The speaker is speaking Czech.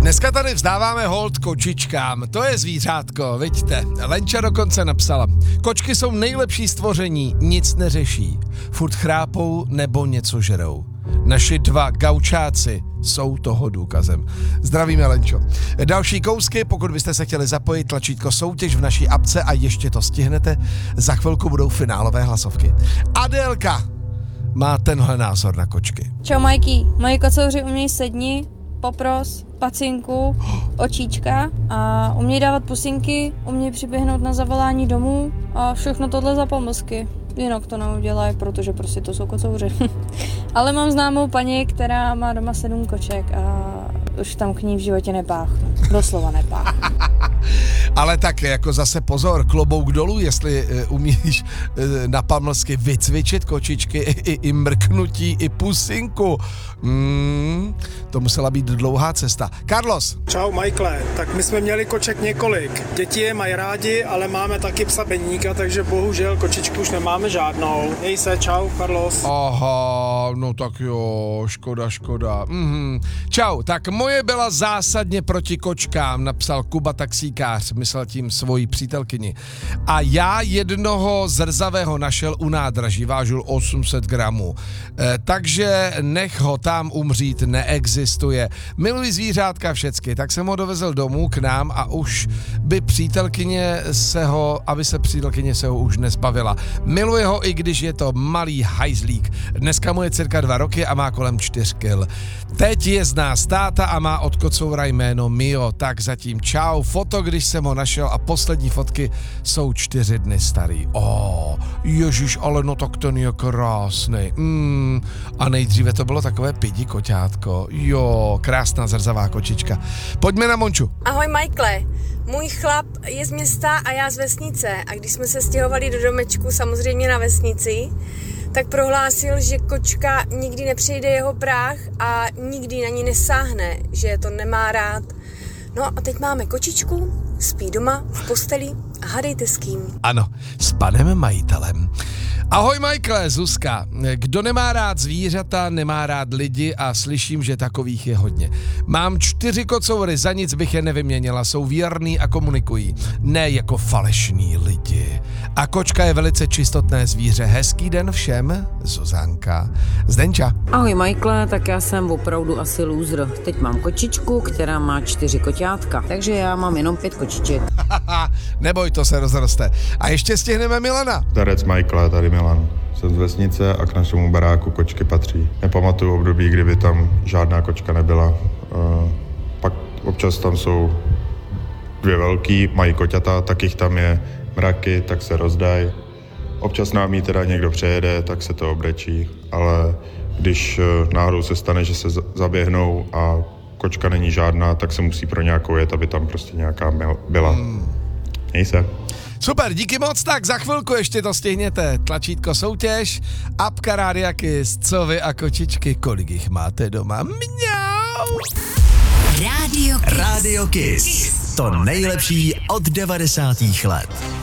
Dneska tady vzdáváme hold kočičkám, to je zvířátko, vidíte. Lenča dokonce napsala, kočky jsou nejlepší stvoření, nic neřeší, furt chrápou nebo něco žerou. Naši dva gaučáci jsou toho důkazem. Zdravíme, Lenčo. Další kousky, pokud byste se chtěli zapojit, tlačítko soutěž v naší apce a ještě to stihnete, za chvilku budou finálové hlasovky. Adélka má tenhle názor na kočky. Čau, Majky. Moji kocouři umějí sedni, popros, pacinku, očíčka a umějí dávat pusinky, umějí přiběhnout na zavolání domů a všechno tohle za pomlsky. Jinak to neudělají, protože prostě to jsou kocouři. Ale mám známou paní, která má doma 7 koček a už tam k ní v životě nepáchnu. Doslova nepáchnu. Ale tak jako zase pozor, klobouk dolů, jestli umíš na pamlsky vycvičit kočičky, i mrknutí, i pusinku. To musela být dlouhá cesta. Carlos. Čau, Michaele. Tak my jsme měli koček několik. Děti je mají rádi, ale máme taky psa Beníka, takže bohužel kočičku už nemáme žádnou. Měj se, čau, Carlos. Aha, no tak jo, škoda. Čau, tak moje byla zásadně proti kočkám, napsal Kuba taxíkář, myslel tím svoji přítelkyni. A já jednoho zrzavého našel u nádraží, vážil 800 gramů. Takže nech ho tam umřít neexistuje. Miluji zvířátka všecky, tak jsem ho dovezl domů k nám a už by aby se přítelkyně se ho už nezbavila. Miluje ho, i když je to malý hajzlík. Dneska mu je cirka 2 roky a má kolem 4 kil. Teď je zná táta a má od kocoura jméno Mio, tak zatím čau. Foto, když jsem ho našel a poslední fotky jsou 4 dny starý. Ježiš, ale no tak ten je krásný. A nejdříve to bylo takové pidi koťátko. Jo, krásná zrzavá kočička. Pojďme na Monču. Ahoj, Michaele. Můj chlap je z města a já z vesnice. A když jsme se stěhovali do domečku, samozřejmě na vesnici, tak prohlásil, že kočka nikdy nepřejde jeho práh a nikdy na ní nesáhne, že to nemá rád. No a teď máme kočičku, spí doma, v posteli a hádejte s kým. Ano, s panem majitelem. Ahoj, Michaele, Zuzka. Kdo nemá rád zvířata, nemá rád lidi a slyším, že takových je hodně. Mám 4 kocoury, za nic bych je nevyměnila, jsou věrný a komunikují. Ne jako falešní lidi. A kočka je velice čistotné zvíře. Hezký den všem, Zuzanka. Zdenča. Ahoj, Michaele, tak já jsem opravdu asi loser. Teď mám kočičku, která má 4 koťátka, takže já mám jenom 5 kočiček. Neboj, to se rozroste. A ještě stihneme Milana. Darec, Michaele, tady Milan. Jsem z vesnice a k našemu baráku kočky patří. Nepamatuju období, kdyby tam žádná kočka nebyla. Pak občas tam jsou 2 velký, mají koťata, tak jich tam je mraky, tak se rozdají. Občas nám jí teda někdo přejede, tak se to obrečí, ale když náhodou se stane, že se zaběhnou a kočka není žádná, tak se musí pro nějakou jet, aby tam prostě nějaká byla. Měj se. Super, díky moc, tak za chvilku ještě to stihněte. Tlačítko soutěž, apka Rádia Kiss, co vy a kočičky, kolik jich máte doma? Mňau! Radio Kiss. To nejlepší od 90. let.